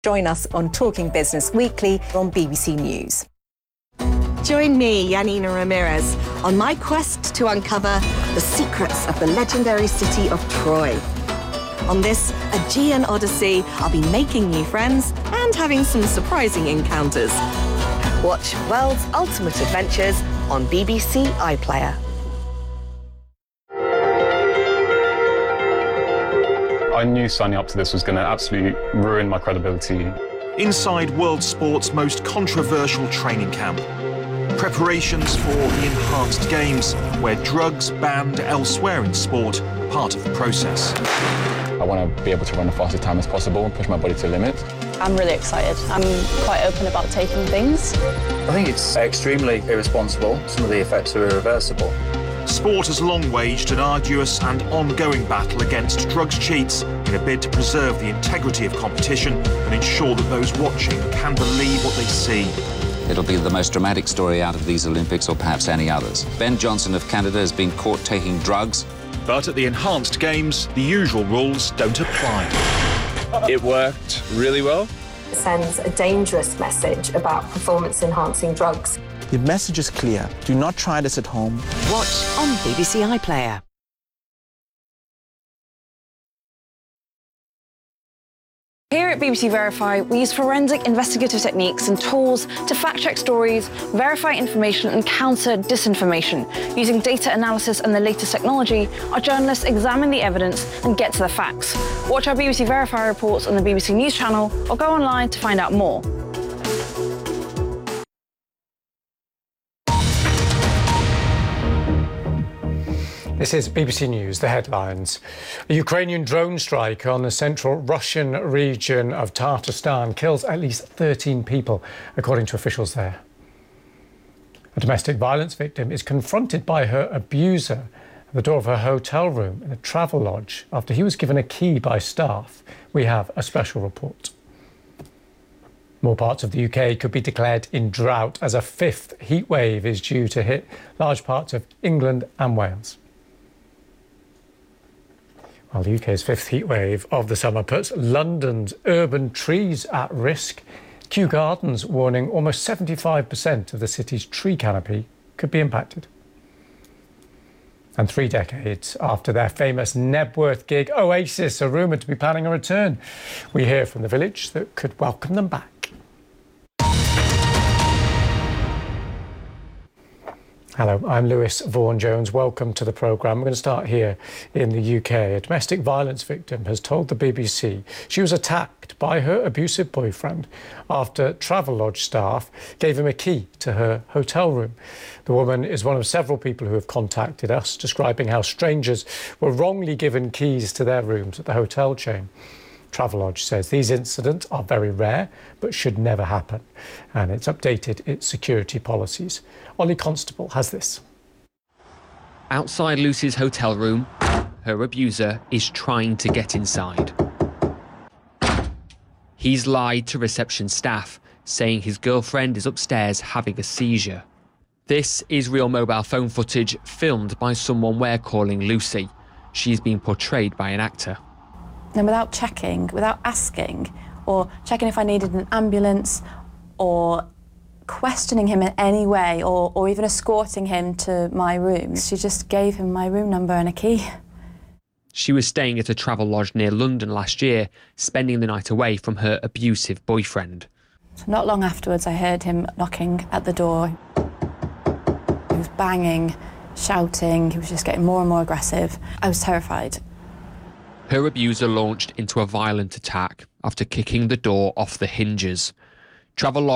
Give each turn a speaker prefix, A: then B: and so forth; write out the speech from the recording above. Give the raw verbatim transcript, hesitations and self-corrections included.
A: Join us on Talking Business Weekly on B B C News.
B: Join me, Yanina Ramirez, on my quest to uncover the secrets of the legendary city of Troy. On this Aegean Odyssey, I'll be making new friends and having some surprising encounters. Watch World's Ultimate Adventures on B B C iPlayer.
C: I knew signing up to this was going to absolutely ruin my credibility.
D: Inside world sport's most controversial training camp. Preparations for the Enhanced Games, where drugs banned elsewhere in sport are part of the process.
C: I want to be able to run the fastest time as possible and push my body to the limit.
E: I'm really excited. I'm quite open about taking things.
F: I think it's extremely irresponsible. Some of the effects are irreversible.
D: Sport has long waged an arduous and ongoing battle against drugs cheats in a bid to preserve the integrity of competition and ensure that those watching can believe what they see.
G: It'll be the most dramatic story out of these Olympics or perhaps any others. Ben Johnson of Canada has been caught taking drugs.
D: But at the Enhanced Games, the usual rules don't apply.
H: It worked really well.
I: It sends a dangerous message about performance-enhancing drugs.
J: The message is clear. Do not try this at home.
B: Watch on B B C iPlayer.
E: Here at B B C Verify, we use forensic investigative techniques and tools to fact-check stories, verify information and counter disinformation. Using data analysis and the latest technology, our journalists examine the evidence and get to the facts. Watch our B B C Verify reports on the B B C News channel or go online to find out more.
K: This is B B C News, the headlines. A Ukrainian drone strike on the central Russian region of Tatarstan kills at least thirteen people, according to officials there. A domestic violence victim is confronted by her abuser at the door of her hotel room in a travel lodge after he was given a key by staff. We have a special report. More parts of the U K could be declared in drought as a fifth heat wave is due to hit large parts of England and Wales. Well, the U K's fifth heat wave of the summer puts London's urban trees at risk. Kew Gardens warning almost seventy-five percent of the city's tree canopy could be impacted. And three decades after their famous Nebworth gig, Oasis are rumoured to be planning a return. We hear from the village that could welcome them back. Hello, I'm Lewis Vaughan-Jones. Welcome to the programme. We're going to start here in the U K. A domestic violence victim has told the B B C she was attacked by her abusive boyfriend after Travelodge staff gave him a key to her hotel room. The woman is one of several people who have contacted us, describing how strangers were wrongly given keys to their rooms at the hotel chain. Travelodge says these incidents are very rare but should never happen, and it's updated its security policies. Ollie Constable has this.
L: Outside Lucy's hotel room, her abuser is trying to get inside. He's lied to reception staff, saying his girlfriend is upstairs having a seizure. This is real mobile phone footage filmed by someone we're calling Lucy. She's been portrayed by an actor.
E: And without checking, without asking, or checking if I needed an ambulance, or questioning him in any way, or, or even escorting him to my room, she just gave him my room number and a key.
L: She was staying at a travel lodge near London last year, spending the night away from her abusive boyfriend.
E: So not long afterwards, I heard him knocking at the door. He was banging, shouting, he was just getting more and more aggressive. I was terrified.
L: Her abuser launched into a violent attack after kicking the door off the hinges. Travelodge